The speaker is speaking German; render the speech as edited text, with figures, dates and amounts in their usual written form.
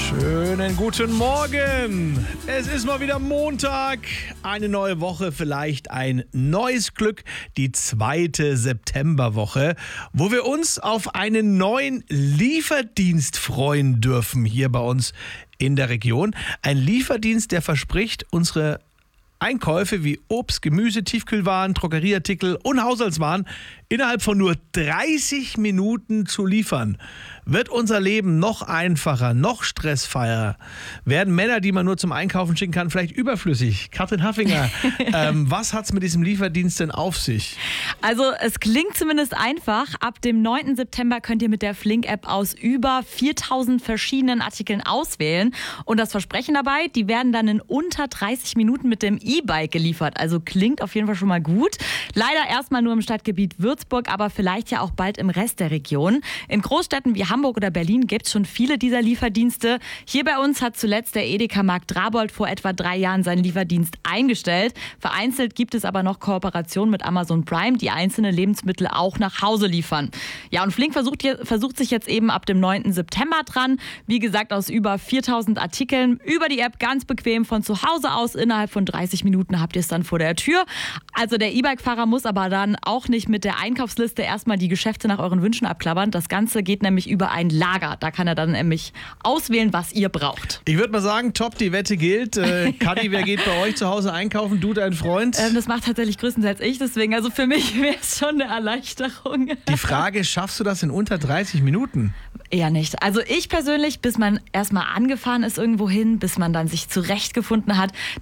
Schönen guten Morgen. Es ist mal wieder Montag, eine neue Woche, vielleicht ein neues Glück, die 2. Septemberwoche, wo wir uns auf einen neuen Lieferdienst freuen dürfen hier bei uns in der Region. Ein Lieferdienst, der verspricht, unsere Einkäufe wie Obst, Gemüse, Tiefkühlwaren, Drogerieartikel und Haushaltswaren innerhalb von nur 30 Minuten zu liefern. Wird unser Leben noch einfacher, noch stressfreier? Werden Männer, die man nur zum Einkaufen schicken kann, vielleicht überflüssig? Katrin Haffinger, was hat's mit diesem Lieferdienst denn auf sich? Also es klingt zumindest einfach. Ab dem 9. September könnt ihr mit der Flink-App aus über 4000 verschiedenen Artikeln auswählen. Und das Versprechen dabei, die werden dann in unter 30 Minuten mit dem E-Bike geliefert. Also klingt auf jeden Fall schon mal gut. Leider erstmal nur im Stadtgebiet Würzburg, aber vielleicht ja auch bald im Rest der Region. In Großstädten wie Hamburg oder Berlin gibt es schon viele dieser Lieferdienste. Hier bei uns hat zuletzt der Edeka-Markt Drabold vor etwa 3 Jahren seinen Lieferdienst eingestellt. Vereinzelt gibt es aber noch Kooperationen mit Amazon Prime, die einzelne Lebensmittel auch nach Hause liefern. Ja, und Flink versucht sich jetzt eben ab dem 9. September dran. Wie gesagt, aus über 4000 Artikeln über die App ganz bequem von zu Hause aus. Innerhalb von 30 Minuten habt ihr es dann vor der Tür. Also der E-Bike-Fahrer muss aber dann auch nicht mit der Einkaufsliste erstmal die Geschäfte nach euren Wünschen abklappern. Das Ganze geht nämlich über ein Lager. Da kann er dann nämlich auswählen, was ihr braucht. Ich würde mal sagen, top, die Wette gilt. Kadi, wer geht bei euch zu Hause einkaufen? Du, dein Freund? Das macht tatsächlich größtenteils ich. Deswegen, also für mich wäre es schon eine Erleichterung. Die Frage, schaffst du das in unter 30 Minuten? Eher nicht. Also ich persönlich, bis man erstmal angefahren ist irgendwo hin, bis man dann sich zurechtgefunden hat,